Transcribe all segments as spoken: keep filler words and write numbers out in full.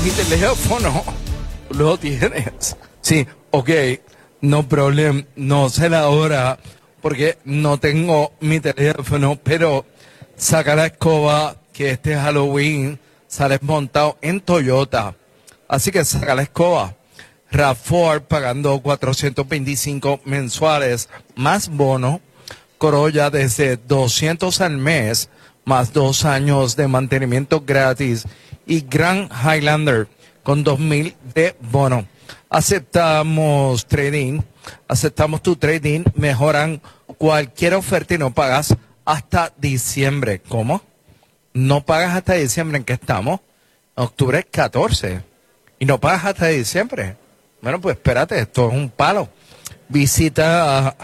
mi teléfono lo tienes. Sí, ok, no problem, no sé la hora porque no tengo mi teléfono, pero saca la escoba que este Halloween sales montado en Toyota. Así que saca la escoba. RAV cuatro pagando cuatrocientos veinticinco mensuales más bono. Corolla desde doscientos al mes más dos años de mantenimiento gratis. Y Grand Highlander con dos mil de bono. Aceptamos trading, aceptamos tu trading, mejoran cualquier oferta y no pagas hasta diciembre. ¿Cómo? No pagas hasta diciembre. ¿En qué estamos? Octubre catorce. Y no pagas hasta diciembre. Bueno, pues espérate, esto es un palo. Visita,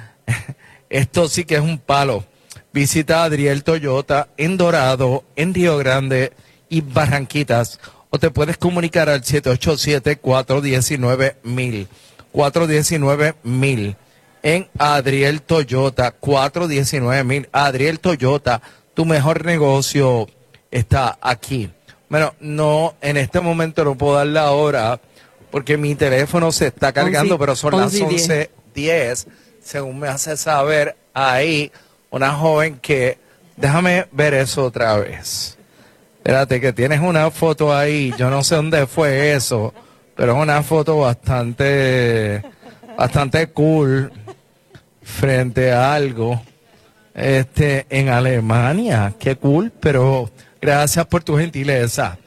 esto sí que es un palo. Visita Adriel Toyota en Dorado, en Río Grande y Barranquitas. O te puedes comunicar al siete ocho siete, cuatro uno nueve, mil. cuatro uno nueve, mil. En Adriel Toyota, cuatro uno nueve, mil. Adriel Toyota, tu mejor negocio está aquí. Bueno, no, en este momento no puedo dar la hora porque mi teléfono se está cargando, once, pero son once, las once diez, según me hace saber ahí una joven que, déjame ver eso otra vez. Espérate, que tienes una foto ahí, yo no sé dónde fue eso, pero es una foto bastante, bastante cool frente a algo, este, en Alemania, qué cool, pero gracias por tu gentileza.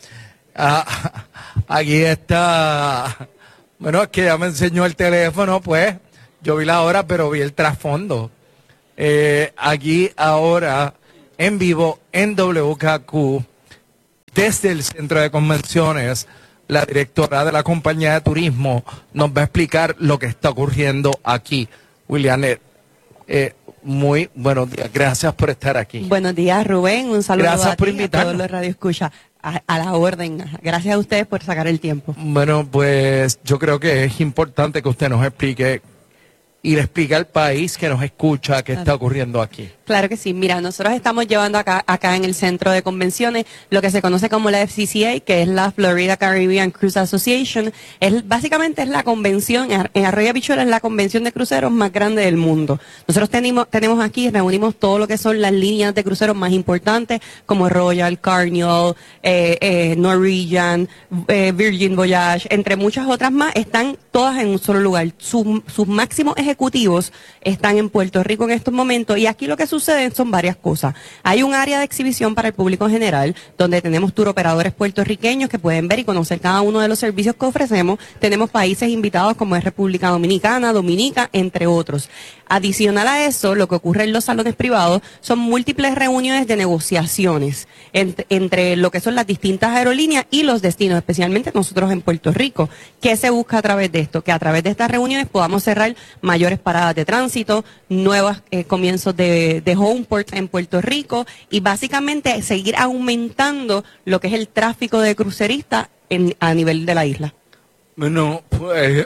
Ah, aquí está, bueno, es que ya me enseñó el teléfono, pues, yo vi la hora, pero vi el trasfondo. Eh, aquí ahora, en vivo, en W K Q, desde el centro de convenciones, la directora de la compañía de turismo nos va a explicar lo que está ocurriendo aquí. William, eh, muy buenos días. Gracias por estar aquí. Buenos días, Rubén. Un saludo Gracias a por ti, invitarnos. a todos los radioescuchas. A, a la orden. Gracias a ustedes por sacar el tiempo. Bueno, pues yo creo que es importante que usted nos explique y le explique al país que nos escucha qué Claro. está ocurriendo aquí. Claro que sí. Mira, nosotros estamos llevando acá, acá en el centro de convenciones lo que se conoce como la F C C A, que es la Florida Caribbean Cruise Association. Es, básicamente es la convención, en Arroyo Habichuela es la convención de cruceros más grande del mundo. Nosotros tenemos, tenemos aquí, reunimos todo lo que son las líneas de cruceros más importantes, como Royal, Carnival, eh, eh, Norwegian, eh, Virgin Voyage, entre muchas otras más, están todas en un solo lugar. Sus, sus máximos ejecutivos están en Puerto Rico en estos momentos, y aquí lo que sucede son varias cosas. Hay un área de exhibición para el público en general, donde tenemos tour operadores puertorriqueños que pueden ver y conocer cada uno de los servicios que ofrecemos. Tenemos países invitados como es República Dominicana, Dominica, entre otros. Adicional a eso, lo que ocurre en los salones privados son múltiples reuniones de negociaciones entre, entre lo que son las distintas aerolíneas y los destinos, especialmente nosotros en Puerto Rico. ¿Qué se busca a través de esto? Que a través de estas reuniones podamos cerrar mayores paradas de tránsito, nuevos eh, comienzos de, de homeport en Puerto Rico, y básicamente seguir aumentando lo que es el tráfico de cruceristas en, a nivel de la isla. Bueno, pues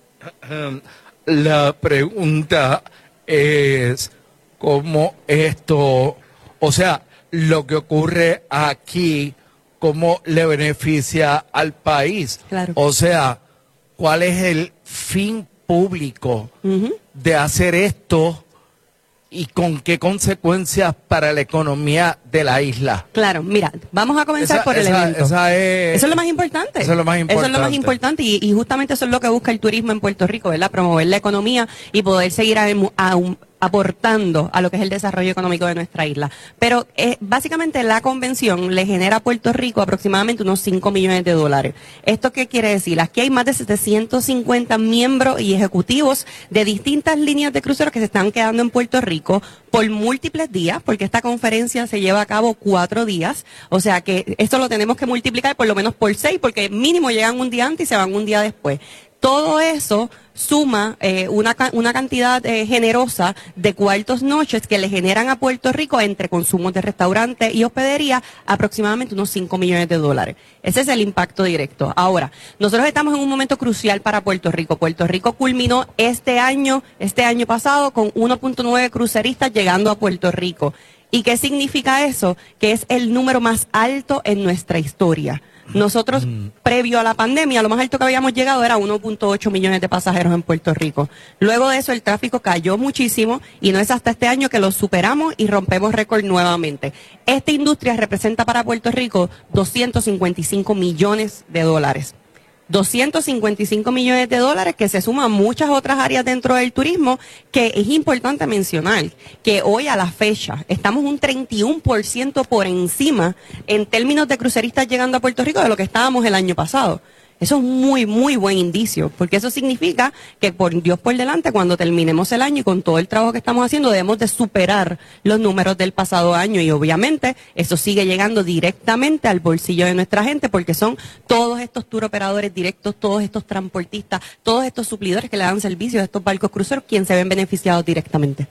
la pregunta es cómo esto, o sea, lo que ocurre aquí, cómo le beneficia al país. Claro. O sea, ¿cuál es el fin público uh-huh. de hacer esto y con qué consecuencias para la economía de la isla? Claro, mira, vamos a comenzar esa, por el esa, evento. Esa es, eso es lo más importante. Eso es lo más importante. Eso es lo más importante y, y justamente eso es lo que busca el turismo en Puerto Rico, ¿verdad? Promover la economía y poder seguir a, a un, aportando a lo que es el desarrollo económico de nuestra isla. Pero eh, básicamente la convención le genera a Puerto Rico aproximadamente unos cinco millones de dólares. ¿Esto qué quiere decir? Aquí hay más de setecientos cincuenta miembros y ejecutivos de distintas líneas de cruceros que se están quedando en Puerto Rico por múltiples días, porque esta conferencia se lleva a cabo cuatro días. O sea que esto lo tenemos que multiplicar por lo menos por seis, porque mínimo llegan un día antes y se van un día después. Todo eso suma eh, una, una cantidad eh, generosa de cuartos noches que le generan a Puerto Rico, entre consumos de restaurantes y hospedería, aproximadamente unos cinco millones de dólares. Ese es el impacto directo. Ahora, nosotros estamos en un momento crucial para Puerto Rico. Puerto Rico culminó este año, este año pasado con uno punto nueve cruceristas llegando a Puerto Rico. ¿Y qué significa eso? Que es el número más alto en nuestra historia. Nosotros, mm. previo a la pandemia, lo más alto que habíamos llegado era uno punto ocho millones de pasajeros en Puerto Rico. Luego de eso, el tráfico cayó muchísimo y no es hasta este año que lo superamos y rompemos récord nuevamente. Esta industria representa para Puerto Rico doscientos cincuenta y cinco millones de dólares. doscientos cincuenta y cinco millones de dólares que se suman a muchas otras áreas dentro del turismo, que es importante mencionar que hoy a la fecha estamos un treinta y uno por ciento por encima en términos de cruceristas llegando a Puerto Rico de lo que estábamos el año pasado. Eso es muy, muy buen indicio, porque eso significa que por Dios por delante, cuando terminemos el año y con todo el trabajo que estamos haciendo, debemos de superar los números del pasado año y obviamente eso sigue llegando directamente al bolsillo de nuestra gente, porque son todos estos tour operadores directos, todos estos transportistas, todos estos suplidores que le dan servicios a estos barcos cruceros, quienes se ven beneficiados directamente.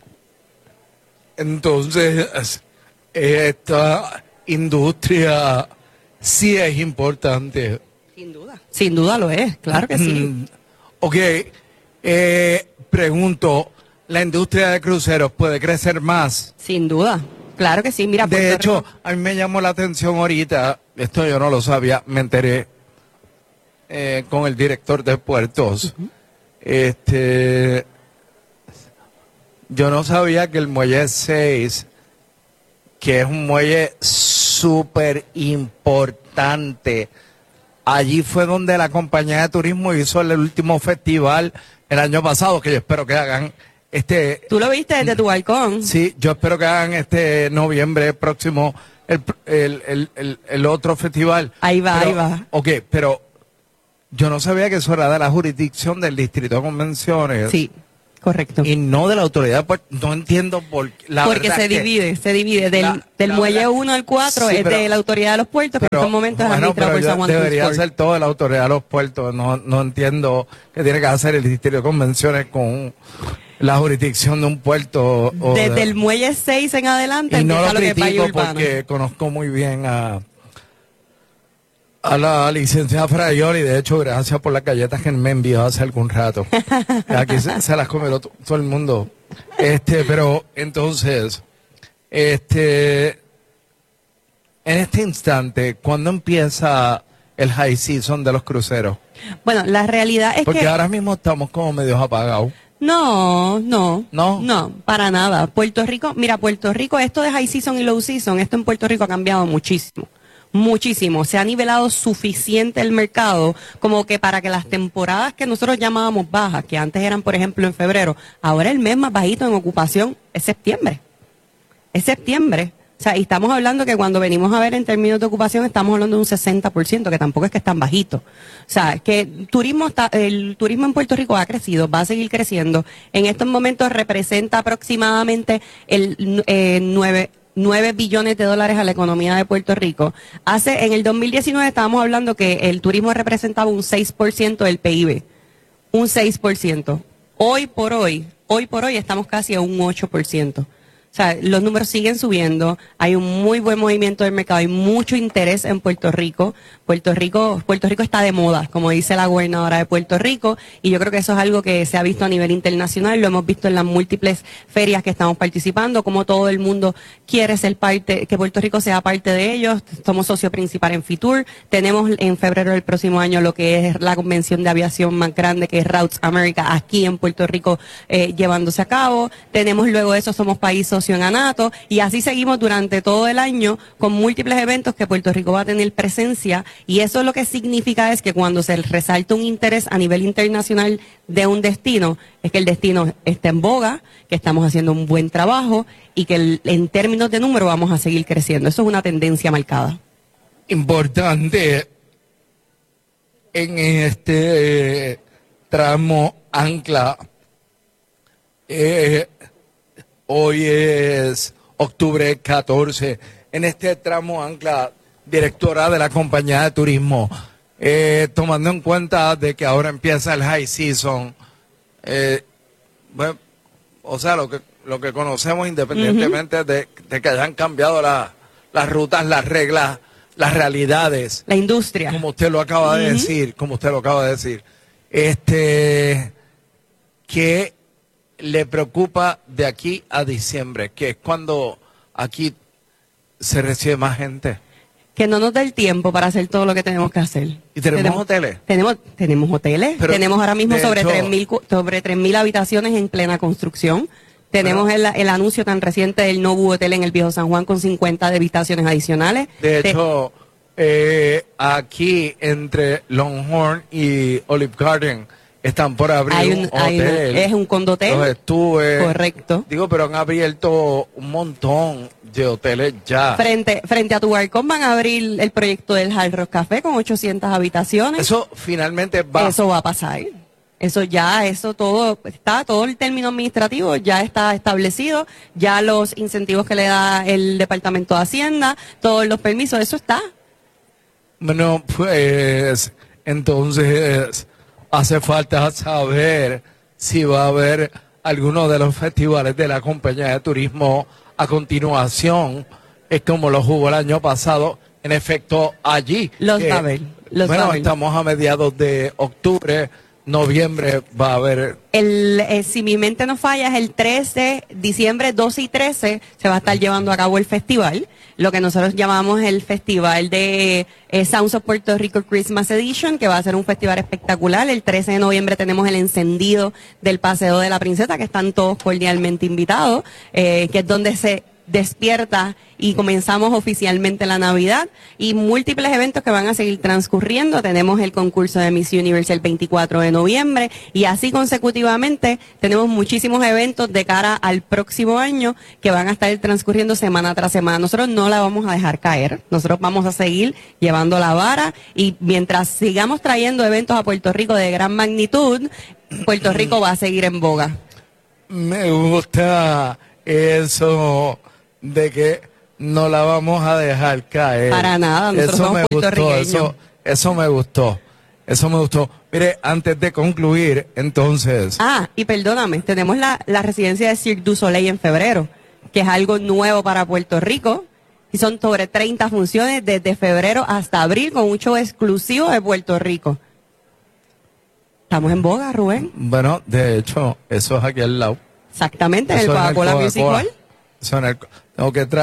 Entonces, esta industria sí es importante. Sin duda. Sin duda lo es, claro que sí. Mm, ok, eh, pregunto, ¿la industria de cruceros puede crecer más? Sin duda, claro que sí. Mira, de Puerto hecho, Rico... a mí me llamó la atención ahorita, esto yo no lo sabía, me enteré eh, con el director de puertos. Uh-huh. Este, yo no sabía que el muelle seis, que es un muelle súper importante, allí fue donde la compañía de turismo hizo el último festival el año pasado, que yo espero que hagan este... ¿Tú lo viste desde tu balcón? Sí, yo espero que hagan este noviembre próximo el, el, el, el, el otro festival. Ahí va, pero, ahí va. Ok, pero yo no sabía que eso era de la jurisdicción del Distrito de Convenciones. Sí. Correcto. Y no de la autoridad, pues no entiendo por qué. Porque se divide, se divide. Del, la, del la muelle verdad, uno al cuatro sí, es pero, de la autoridad de los puertos, pero, que en estos momentos bueno, es administrado por San Juan. Debería ser todo de la autoridad de los puertos. No, no entiendo qué tiene que hacer el Distrito de Convenciones con la jurisdicción de un puerto. O Desde de, el muelle seis en adelante. Y no lo, lo critico que porque conozco muy bien a... a la licenciada Frayoli, de hecho, gracias por las galletas que me envió hace algún rato. Aquí se, se las come todo, todo el mundo. Este, pero entonces, este, en este instante, ¿cuándo empieza el high season de los cruceros? Bueno, la realidad es Porque que... Porque ahora mismo estamos como medios apagados. No, no, no, no, para nada. Puerto Rico, mira, Puerto Rico, esto de high season y low season, esto en Puerto Rico ha cambiado muchísimo. Muchísimo, se ha nivelado suficiente el mercado como que para que las temporadas que nosotros llamábamos bajas, que antes eran por ejemplo en febrero, ahora el mes más bajito en ocupación es septiembre, es septiembre. O sea, y estamos hablando que cuando venimos a ver en términos de ocupación estamos hablando de un sesenta por ciento, que tampoco es que es tan bajito. O sea, que turismo está, el turismo en Puerto Rico ha crecido, va a seguir creciendo. En estos momentos representa aproximadamente el eh, nueve nueve billones de dólares a la economía de Puerto Rico. Hace, en el dos mil diecinueve estábamos hablando que el turismo representaba un seis por ciento del P I B. Un seis por ciento. Hoy por hoy, hoy por hoy estamos casi a un ocho por ciento. O sea, los números siguen subiendo, hay un muy buen movimiento del mercado, hay mucho interés en Puerto Rico. Puerto Rico, Puerto Rico está de moda, como dice la gobernadora de Puerto Rico, y yo creo que eso es algo que se ha visto a nivel internacional, lo hemos visto en las múltiples ferias que estamos participando, como todo el mundo quiere ser parte, que Puerto Rico sea parte de ellos. Somos socio principal en Fitur, tenemos en febrero del próximo año lo que es la convención de aviación más grande, que es Routes America, aquí en Puerto Rico eh, llevándose a cabo. Tenemos luego de eso, somos país socio en ANATO, y así seguimos durante todo el año con múltiples eventos que Puerto Rico va a tener presencia, y eso lo que significa es que cuando se resalta un interés a nivel internacional de un destino, es que el destino está en boga, que estamos haciendo un buen trabajo y que el, en términos de número vamos a seguir creciendo. Eso es una tendencia marcada. Importante en este eh, tramo ancla. Eh, Hoy es octubre catorce. En este tramo ancla, directora de la compañía de turismo, eh, tomando en cuenta de que ahora empieza el high season, eh, bueno, o sea, lo que lo que conocemos independientemente uh-huh. de, de que hayan cambiado la, las rutas, las reglas, las realidades. La industria. Como usted lo acaba de uh-huh. decir, como usted lo acaba de decir. Este, que le preocupa de aquí a diciembre, que es cuando aquí se recibe más gente. Que no nos dé el tiempo para hacer todo lo que tenemos que hacer. ¿Y tenemos hoteles? Tenemos, tenemos hoteles. Pero, tenemos ahora mismo de sobre hecho- tres mil sobre tres mil habitaciones en plena construcción. Tenemos el, el anuncio tan reciente del Nobu Hotel en el Viejo San Juan con cincuenta habitaciones adicionales. De Te- hecho, eh, aquí entre Longhorn y Olive Garden están por abrir hay un, un, hay una- hotel. es un condotel. Los estuve. Correcto. Digo, pero han abierto un montón de hoteles ya. Frente, frente a tu balcón van a abrir el proyecto del Hard Rock Café con ochocientas habitaciones. Eso finalmente va. Eso va a pasar. Eso ya, eso todo está, todo el término administrativo ya está establecido, ya los incentivos que le da el Departamento de Hacienda, todos los permisos, eso está. Bueno, pues entonces hace falta saber si va a haber alguno de los festivales de la compañía de turismo a continuación. Es como lo jugó el año pasado, en efecto, allí. Los que- va a haber, los va bueno, a haber. estamos a mediados de octubre, noviembre va a haber. El, eh, si mi mente no falla, es el trece, diciembre doce y trece, se va a estar llevando a cabo el festival, lo que nosotros llamamos el Festival de eh, Sounds of Puerto Rico Christmas Edition, que va a ser un festival espectacular. El trece de noviembre tenemos el encendido del Paseo de la Princesa, que están todos cordialmente invitados, eh, que es donde se despierta y comenzamos oficialmente la Navidad, y múltiples eventos que van a seguir transcurriendo. Tenemos el concurso de Miss Universe el veinticuatro de noviembre y así consecutivamente tenemos muchísimos eventos de cara al próximo año que van a estar transcurriendo semana tras semana. Nosotros no la vamos a dejar caer, nosotros vamos a seguir llevando la vara, y mientras sigamos trayendo eventos a Puerto Rico de gran magnitud, Puerto Rico va a seguir en boga. Me gusta eso de que no la vamos a dejar caer. Para nada, nosotros eso somos me gustó, puertorriqueños. eso, eso me gustó, eso me gustó. Mire, antes de concluir, entonces, Ah, y perdóname, tenemos la, la residencia de Cirque du Soleil en febrero, que es algo nuevo para Puerto Rico, y son sobre treinta funciones desde febrero hasta abril con un show exclusivo de Puerto Rico. Estamos en boga, Rubén. bueno, de hecho, eso es aquí al lado. Exactamente, en el Eso en el Coca-Cola Music Coca-Cola. Hall. Eso en el- tengo que traer